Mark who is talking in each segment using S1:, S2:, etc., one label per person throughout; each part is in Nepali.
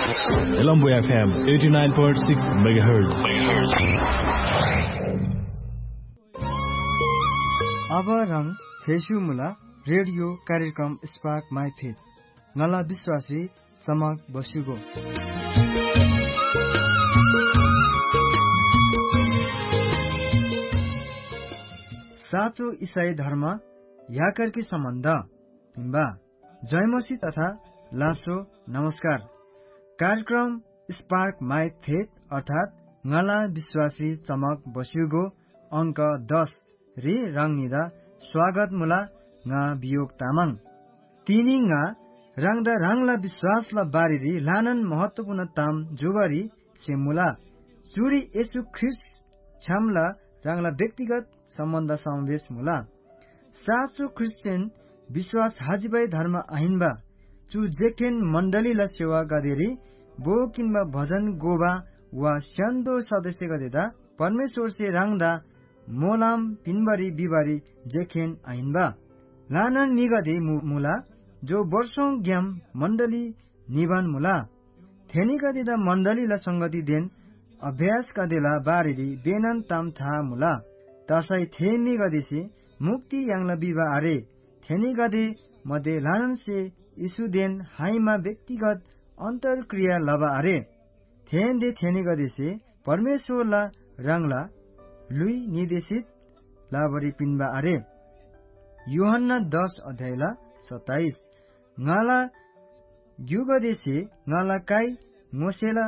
S1: Colombo FM 89.6 MHz.
S2: अब रंग फेसु मुला रेडियो कार्यक्रम स्पार्क माई फेथ नला विश्वासी चमक बसुगो साँचो ईसाई धर्म याकर के सम्बन्ध हिम्बा जयमसी तथा लासो नमस्कार। कार्यक्रम स्पार्क माई फेथ अर्थात ngala विश्वासी चमक बस्युगो अंक 10 रे रंगनिदा स्वागत मुला nga बियोग तामाङ तिनी nga रंगदा रंगला विश्वासला बारेरी लानन महत्वपूर्ण ताम जुगरी सेमुला चुरी येशू ख्रिस्ट छामला रंगला व्यक्तिगत सम्बन्ध समावेश मुला सासु क्रिस्चियन विश्वास हाजिबाई धर्म आहिनबा चु जेकेन मण्डलीला सेवा गदेरी बो किनबा भजन गोबा वा स्यान्दो सदस्य गदेदा परमेश्वर से रंगदा मोलाम पिनबारी बिबारी जेखेन आइनबा लानन निगदे मुला जो वर्षों ग्याम मण्डली निबन मुला थेनी गदेदा मण्डलीला संगति देन अभ्यास गदेला बारेरी बेनन ताम था मुला तसै थेनी गदेसे मुक्ति यांगला बिबा आरे थेनी गदे मदे लानन से इसुदेन हाइमा व्यक्तिगत अन्तरक्रिया लबा आरे थेन दे थेनी गदेसे परमेश्वरला रंगला लुई निर्देशित लाबरी पिनबा आरे यूहन्ना 10 अध्यायला 27 ngala gyugadese ngala kai ngosela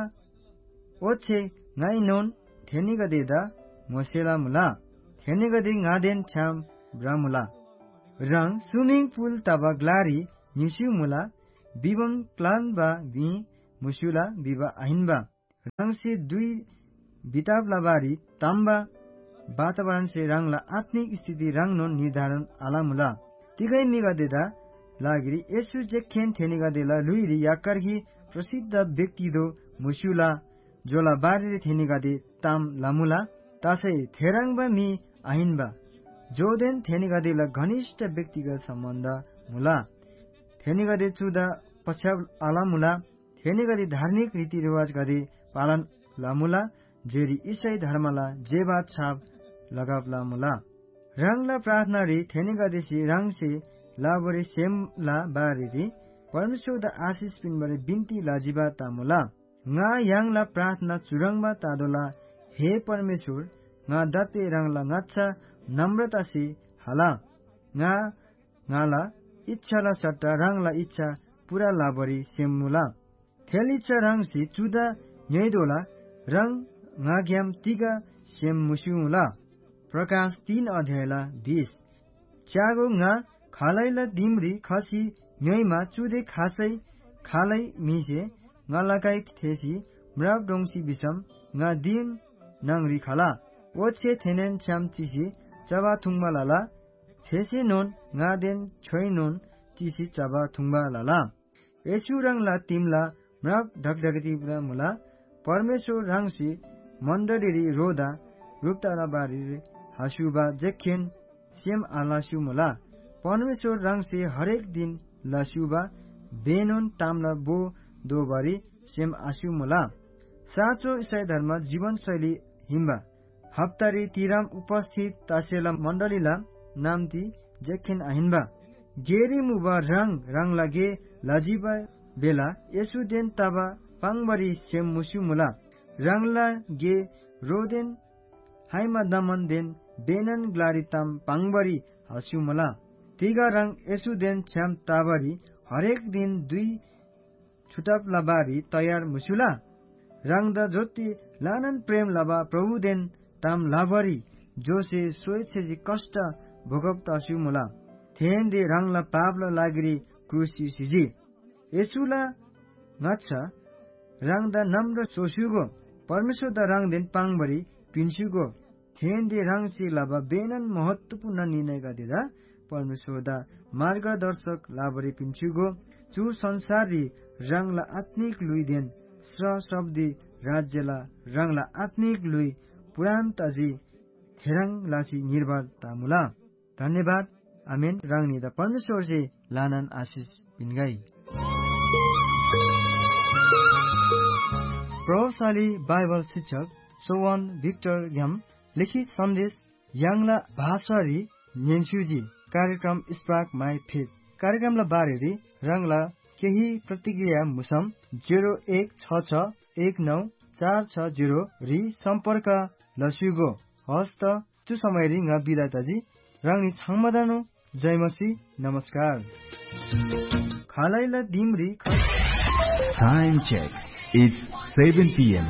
S2: oche ngai non thenigadeda ngosela mula thenigade ngaden cham bramula rang swimming pool taba glari nishu mula bibam plan ba bi musula biba ahinba rang se dui बिताब लाबारी ताम्बा वातावरण से रंगला आत्मिक स्थिति रंग नो निर्धारण आलामुला तिगै निगदेदा लागिरी यसु जेखेन थेनिगदेला लुइरी याकरही प्रसिद्ध व्यक्ति दो मुसुला जोला बारे थेनिगदे ताम लामुला तासै थेराङबा मी आहिनबा जोदेन थेनिगदेला घनिष्ठ व्यक्तिगत सम्बन्ध मुला थेनिगदे चुदा पछ्याब आलामुला थेनिगदे धार्मिक रीतिरिवाज गदे पालन लामुला जेरी ईसाई धर्मला जेबा छाप लगावला मुला रंगला प्रार्थना री थेनिगदेसी रंग से लाबरे सेमला बारेरी परमेश्वर द आशीष पिनबरे बिन्ती लाजिबा तामुला nga यांगला प्रार्थना चुरंगबा तादोला हे परमेश्वर nga दते रंगला ngacha नम्रता से हाला ngala इच्छाला सट्टा रंगला इच्छा पूरा लाबरे सेमुला थेलिचा रंग से चुदा न्यैदोला रंग ngagyam tiga sem musyula प्रकाश 3 अध्यायला 20 च्यागो nga खालैला दिमरी खसी न्यैमा चुदे खासै खालै मिसे ngalakai थेसी म्राब डोंसी बिसम nga दिम नंगरी खाला ओछे थेनेन छाम चिसी चबा थुङमा लाला थेसे नोन nga देन छोइ नोन चिसी चबा थुङबा लाला येशु रंगला तिमला म्राब ढकढकती मुला परमेश्वर रंगसी मण्डलीरी रोदा रुक्ताला बारी हासुबा जेखेन सेम आलासु मुला परमेश्वर रंग से हरेक दिन लासुबा बेनोन तामला बो दो बारी सेम आसु मुला साचो ईसाई धर्म जीवन शैली हिम्बा हप्तारी तिराम उपस्थित तासेला मण्डलीला नामती जेखेन आहिनबा गेरी मुबा रंग लागे लाजिबा बेला यसु देन ताबा पाङबरी सेम मुसु मुला रंगला गे रोदेन हाइमा दमन देन बेनन ग्लारिताम पाङबरी हासु मुला तिगा रंग यसु देन छ्याम ताबरी हरेक दिन दुई छुटाप लाबारी तयार मुसुला रंग द ज्योति लानन प्रेम लाबा प्रभु देन ताम लाबारी जोसे सोएछेजी कष्ट भोगप तासु मुला थेन दे रंगला पापला लागिरी क्रुसी सिजी यसुला नच्छा रंग द नम्र सोसुगो परमेश्वर द रंग देन पाङबरी पिन्सुगो थेन दे रंग से लाबा बेनन महत्वपूर्ण निर्णय गदेदा परमेश्वर द मार्गदर्शक लाबरी पिन्सुगो चु संसारी रंगला आत्मिक लुई देन स्र शब्दी राज्यला रंगला आत्मिक लुई पुरान तजी थेरंग लासी निर्भर तामुला धन्यवाद आमेन रंगनी द परमेश्वर से लानन आशीष पिनगाई प्रभावशाली बाइबल शिक्षक सोवन भिक्टर ग्याम लिखित सन्देश याङला भाषारी न्येन्स्युजी कार्यक्रम स्पार्क माई फेथ कार्यक्रमलाई बारेरी रङला केही प्रतिक्रिया मुसम 0166194660 री सम्पर्क लस्युगो हस्त त्यो समय रिङ बिदाताजी रङनी छाङमदानो जयमसी नमस्कार खालाइला Dimri
S1: Time check. It's 7 p.m.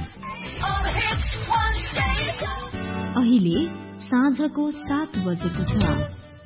S3: अहिले साँझको 7 बजेको छ।